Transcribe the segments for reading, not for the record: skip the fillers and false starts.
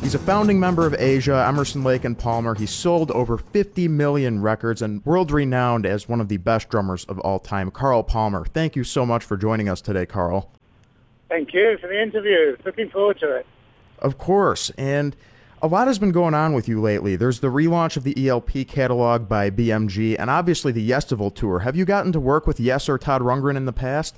He's a founding member of Asia, Emerson, Lake and Palmer. He's sold over 50 million records and world-renowned as one of the best drummers of all time. Carl Palmer, thank you so much for joining us today, Carl. Thank you for the interview. Looking forward to it. Of course, and a lot has been going on with you lately. There's the relaunch of the ELP catalog by BMG, and obviously the Yestival tour. Have you gotten to work with Yes or Todd Rundgren in the past?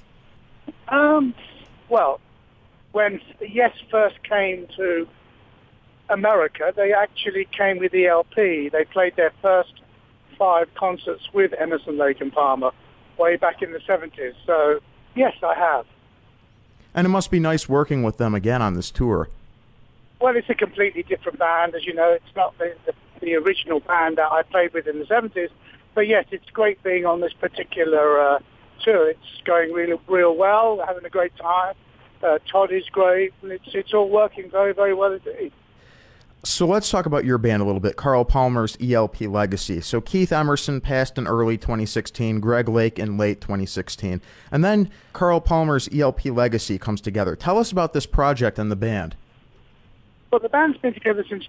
Well, when Yes first came to America, they actually came with ELP. They played their first 5 concerts with Emerson, Lake and Palmer way back in the 70s. So, yes, I have. And it must be nice working with them again on this tour. Well, it's a completely different band. As you know, it's not the original band that I played with in the 70s. But, yes, it's great being on this particular tour. It's going real well, having a great time. Todd is great. It's all working very, very well indeed. So let's talk about your band a little bit, Carl Palmer's ELP legacy. So Keith Emerson passed in early 2016, Greg Lake in late 2016. And then Carl Palmer's ELP legacy comes together. Tell us about this project and the band. Well, the band's been together since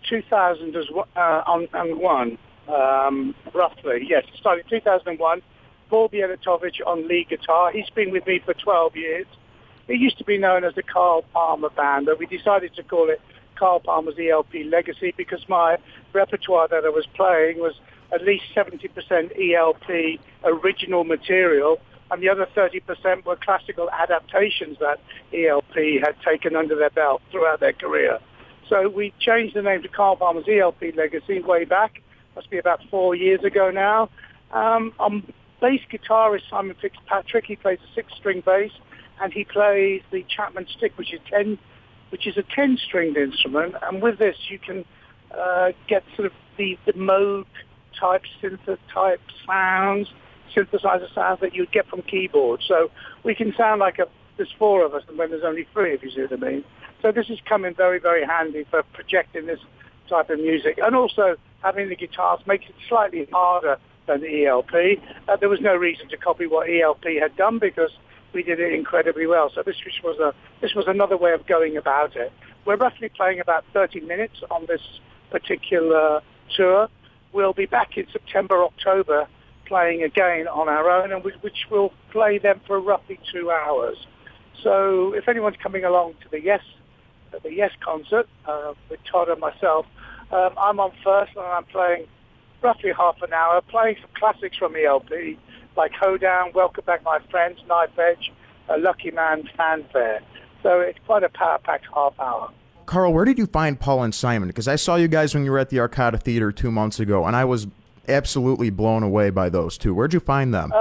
2001, roughly. Yes, it started in 2001. Paul Bielatowicz on lead guitar. He's been with me for 12 years. It used to be known as the Carl Palmer Band, but we decided to call it Carl Palmer's ELP Legacy because my repertoire that I was playing was at least 70% ELP original material, and the other 30% were classical adaptations that ELP had taken under their belt throughout their career. So we changed the name to Carl Palmer's ELP Legacy way back. Must be about 4 years ago now. On bass guitar is Simon Fitzpatrick. He plays a 6-string bass, and he plays the Chapman Stick, which is a 10-stringed instrument, and with this you can get sort of the Moog-type synth-type sounds, synthesizer sounds that you'd get from keyboards. So we can sound like there's 4 of us when there's only 3, if you see what I mean. So this is coming very, very handy for projecting this type of music. And also having the guitars makes it slightly harder than the ELP. There was no reason to copy what ELP had done because we did it incredibly well. So this was another way of going about it. We're roughly playing about 30 minutes on this particular tour. We'll be back in September, October, playing again on our own, and which will play them for roughly 2 hours. So if anyone's coming along to the Yes concert with Todd and myself, I'm on first, and I'm playing roughly half an hour, playing some classics from ELP, like Hoedown, Welcome Back My Friends, Knife Edge, Lucky Man, Fanfare. So it's quite a power-packed half hour. Carl, where did you find Paul and Simon? Because I saw you guys when you were at the Arcada Theater 2 months ago, and I was absolutely blown away by those two. Where'd you find them?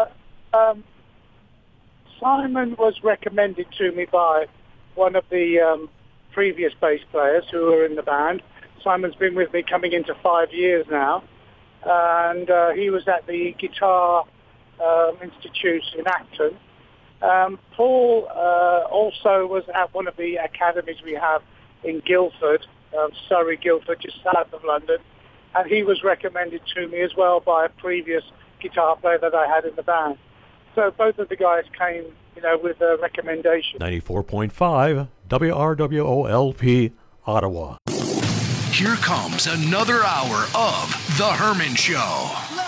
Simon was recommended to me by one of the previous bass players who were in the band. Simon's been with me coming into 5 years now, and he was at the Guitar Institute in Acton. Paul also was at one of the academies we have in Guildford, Surrey, Guildford, just south of London, and he was recommended to me as well by a previous guitar player that I had in the band. So both of the guys came, with a recommendation. 94.5 WRWOLP, Ottawa. Here comes another hour of The Herman Show.